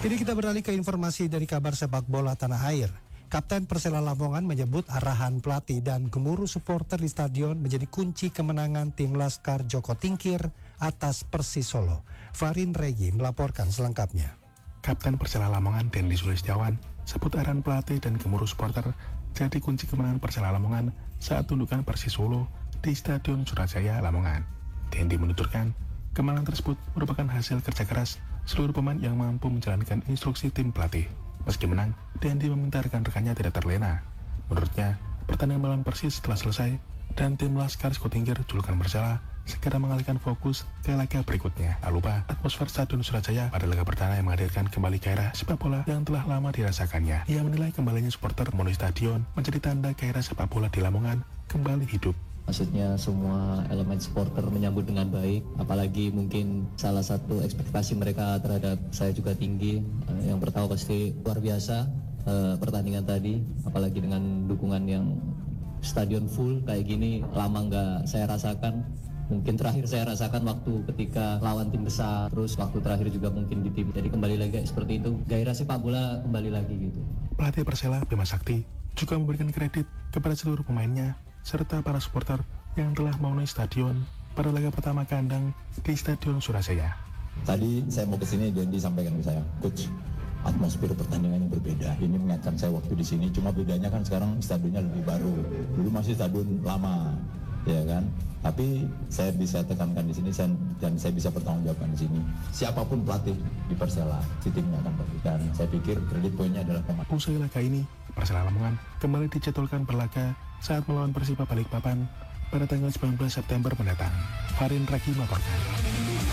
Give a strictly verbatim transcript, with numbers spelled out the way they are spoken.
Kini kita beralih ke informasi dari kabar sepak bola tanah air. Kapten Persela Lamongan menyebut arahan pelatih dan gemuruh supporter di stadion menjadi kunci kemenangan tim Laskar Joko Tingkir atas Persis Solo. Farin Regi melaporkan selengkapnya. Kapten Persela Lamongan Dendi Sulistiawan sebut arahan pelatih dan gemuruh supporter jadi kunci kemenangan Persela Lamongan saat tundukan Persis Solo di Stadion Surajaya, Lamongan. Dendi menuturkan, kemenangan tersebut merupakan hasil kerja keras seluruh pemain yang mampu menjalankan instruksi tim pelatih. Meski menang, Dendi meminta rekan-rekannya tidak terlena. Menurutnya, pertandingan melawan Persis setelah selesai dan tim Laskar Joko Tingkir julukan Persela segera mengalihkan fokus ke laga berikutnya. Tak lupa, atmosfer Stadion Surajaya pada laga perdana yang menghadirkan kembali gairah sepak bola yang telah lama dirasakannya. Ia menilai kembalinya supporter memenuhi stadion menjadi tanda gairah sepak bola di Lamongan kembali hidup. Maksudnya semua elemen supporter menyambut dengan baik, apalagi mungkin salah satu ekspektasi mereka terhadap saya juga tinggi. Yang pertama pasti luar biasa eh, pertandingan tadi, apalagi dengan dukungan yang stadion full kayak gini, lama nggak saya rasakan. Mungkin terakhir saya rasakan waktu ketika lawan tim besar, terus waktu terakhir juga mungkin di tim. Jadi kembali lagi seperti itu, gairah sepak bola kembali lagi gitu. Pelatih Persela Bima Sakti juga memberikan kredit kepada seluruh pemainnya serta para supporter yang telah memenuhi stadion pada laga pertama kandang di Stadion Surajaya. Tadi saya mau ke sini, Dendi sampaikan ke saya, Coach, atmosfer pertandingan yang berbeda. Ini mengingatkan saya waktu di sini, cuma bedanya kan sekarang stadionnya lebih baru. Dulu masih stadion lama, ya kan? Tapi saya bisa tekankan di sini dan saya bisa bertanggungjawabkan di sini. Siapapun pelatih di Persela, si timnya akan bagus. Dan saya pikir kredit poinnya adalah pemain. Usai laga ini, Persela Lamongan kembali dijadwalkan berlaga saat melawan Persiba Balikpapan pada tanggal sembilan belas September mendatang. Farin Ragi melaporkan.